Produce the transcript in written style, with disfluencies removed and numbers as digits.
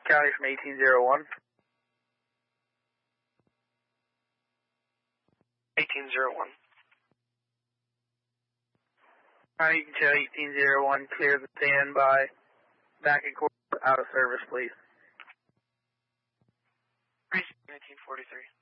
County from 1801. 1801. You can tell 1801, clear the standby. Back in court, out of service, please. 1943.